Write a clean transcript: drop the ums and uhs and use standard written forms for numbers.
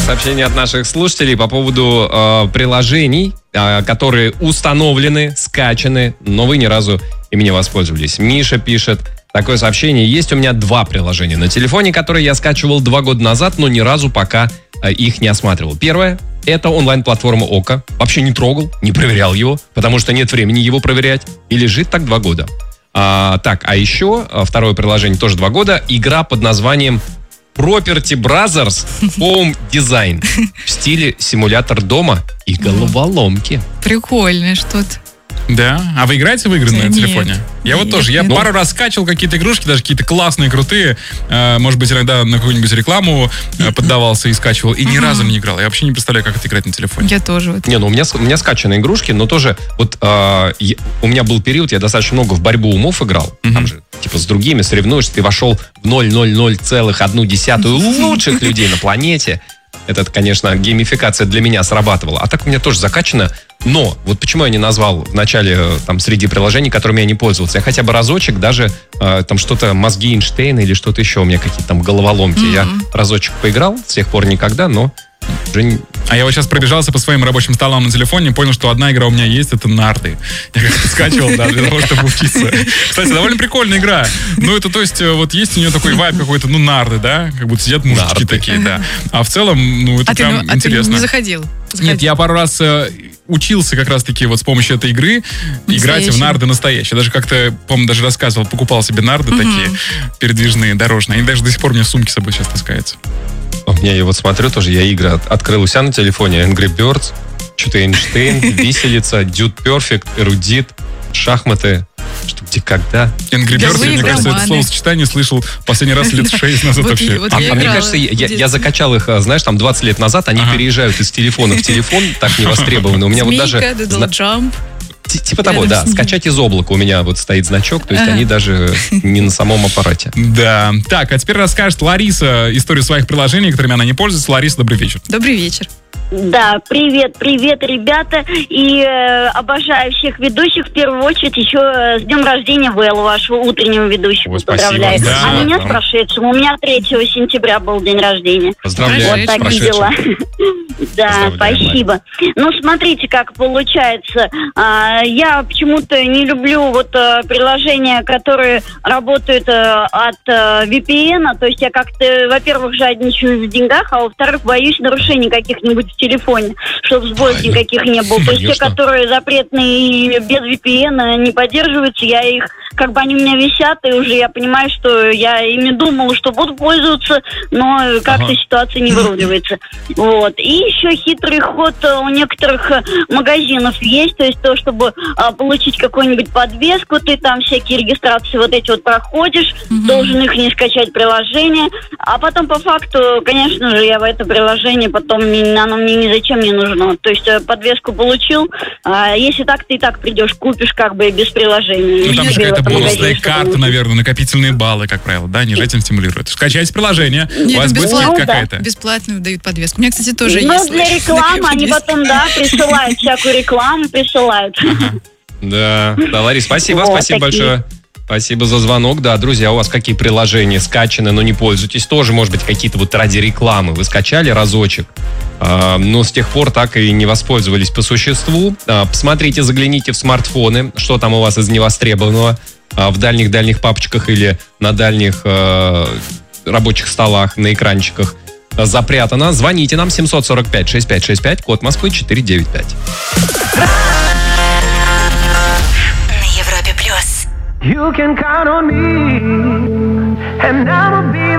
Сообщение от наших слушателей по поводу приложений, которые установлены, скачаны, но вы ни разу ими не воспользовались. Миша пишет такое сообщение. Есть у меня 2 приложения на телефоне, которые я скачивал 2 года назад, но ни разу пока их не осматривал. Первое — это онлайн-платформа ОККО. Вообще не трогал, не проверял его, потому что нет времени его проверять. И лежит так 2 года. А еще второе приложение тоже 2 года. Игра под названием Property Brothers Home Design в стиле симулятор дома и головоломки. Прикольно что-то. Да? А вы играете в игры на телефоне? Я вот тоже. Я пару раз скачивал какие-то игрушки, даже какие-то классные, крутые. Может быть, иногда на какую-нибудь рекламу поддавался и скачивал. И ни разу не играл. Я вообще не представляю, как это играть на телефоне. Я тоже. Не, ну у меня скачаны игрушки, но тоже вот у меня был период, я достаточно много в борьбу умов играл. Там же типа с другими соревнуешься, ты вошел в 0,00,1 лучших людей на планете. Это, конечно, геймификация для меня срабатывала. А так у меня тоже закачано. Но вот почему я не назвал в начале там среди приложений, которыми я не пользовался. Я хотя бы разочек даже там что-то мозги Эйнштейна или что-то еще, у меня какие-то там головоломки. Я разочек поиграл, с тех пор никогда, но уже не... А я вот сейчас пробежался по своим рабочим столам на телефоне, понял, что одна игра у меня есть, это нарды. Я как-то скачивал, да, для того, чтобы учиться. Кстати, довольно прикольная игра. Ну, это, то есть, вот есть у нее такой вайб какой-то, ну, нарды, да, как будто сидят мужички такие, да. А в целом, ну, это прям интересно. Ты не заходил? Нет, я пару раз учился как раз-таки вот с помощью этой игры играть в нарды настоящие. Даже как-то, помню, даже рассказывал, покупал себе нарды такие передвижные, дорожные. Они даже до сих пор у меня в сумке с собой сейчас таскаются. У меня, я вот смотрю тоже, я игры открыл у себя на телефоне. Angry Birds, что-то Эйнштейн, Виселица, Dude Perfect, Эрудит, шахматы. Что, где, когда? Angry Birds, мне кажется, это словосочетание слышал последний раз лет 6 назад вообще. Мне кажется, я закачал их, знаешь, там 20 лет назад, они переезжают из телефона в телефон, так не востребованы. У меня вот даже... Типа того, да. Скачать из облака у меня вот стоит значок, то есть они даже не на самом аппарате. Да. Так, а теперь расскажет Лариса историю своих приложений, которыми она не пользуется. Лариса, добрый вечер. Добрый вечер. Да, привет, ребята, и обожаю всех ведущих, в первую очередь еще с днем рождения Вэл, вашего утреннего ведущего. Поздравляю. Да, а меня с прошедшим. У меня 3 сентября был день рождения. Поздравляю. Вот такие дела. Да, спасибо. Ну, смотрите, как получается. Я почему-то не люблю вот приложения, которые работают от VPN. То есть я как-то, во-первых, жадничаю в деньгах, а во-вторых, боюсь нарушений каких-нибудь в телефоне, чтобы сбоев никаких не было. То есть те, которые запретные и без VPN не поддерживаются, я их, как бы они у меня висят, и уже я понимаю, что я ими думала, что буду пользоваться, но как-то ситуация не выруливается. Вот. И еще хитрый ход у некоторых магазинов есть, то есть то, чтобы получить какую-нибудь подвеску, ты там всякие регистрации вот эти вот проходишь, должен их не скачать приложение, а потом по факту, конечно же, я в это приложение потом, оно мне ни зачем не нужно. То есть подвеску получил, если так, ты и так придешь, купишь как бы без приложения. Ну там же какая-то бонусная карта, наверное, накопительные баллы, как правило, да, они же этим стимулируют. Скачайте приложение, у вас будет какая-то. Бесплатную дают подвеску. У меня, кстати, тоже есть. Ну, для рекламы они потом, да, присылают всякую рекламу, присылают. Да, Ларис, спасибо большое. Спасибо за звонок. Да, друзья, у вас какие приложения скачаны, но не пользуетесь? Тоже, может быть, какие-то вот ради рекламы. Вы скачали разочек, но с тех пор так и не воспользовались по существу. Посмотрите, загляните в смартфоны, что там у вас из невостребованного в дальних папочках или на дальних рабочих столах, на экранчиках запрятано. Звоните нам 745-6565, код Москвы 495. You can count on me, and I'll be